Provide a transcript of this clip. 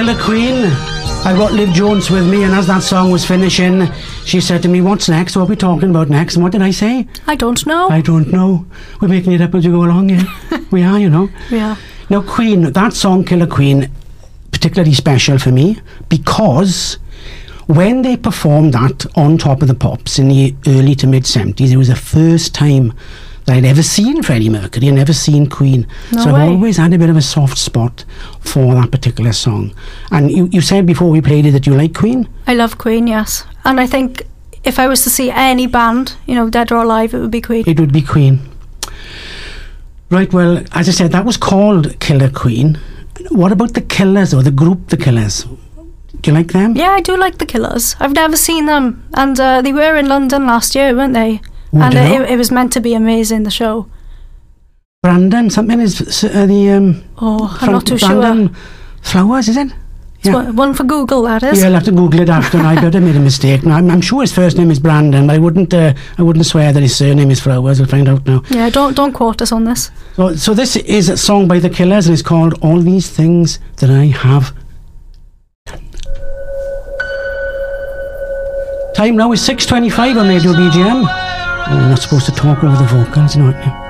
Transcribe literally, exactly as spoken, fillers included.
Killer Queen. I've got Liv Jones with me, and as that song was finishing, she said to me, what's next? What are we talking about next? And what did I say? I don't know. I don't know. We're making it up as we go along, yeah. We are, you know. Yeah. Now, Queen, that song, Killer Queen, particularly special for me, because when they performed that on Top of the Pops in the early to mid-seventies, it was the first time that I'd ever seen Freddie Mercury and never seen Queen. No so way. I've always had a bit of a soft spot for that particular song. And you, you said before we played it that you like Queen? I love Queen, yes. And I think if I was to see any band, you know, dead or alive, it would be Queen. It would be Queen. Right, well, as I said, that was called Killer Queen. What about the Killers, or the group The Killers? Do you like them? Yeah, I do like the Killers. I've never seen them. And uh, they were in London last year, weren't they? Oh, and did it, they? it was meant to be amazing, the show. Brandon, something is uh, the... Um, Oh, I'm not too Brandon sure. Flowers, is it? It's one, one for Google, that is. Yeah, I'll have to Google it after, and I better made a mistake. Now, I'm, I'm sure his first name is Brandon, but I wouldn't uh, I wouldn't swear that his surname is Flowers. We'll find out now. Yeah, don't don't quote us on this. So, so this is a song by The Killers, and it's called All These Things That I Have. Time now is six twenty-five on Radio B G M. Oh, we're not supposed to talk over the vocals, you know.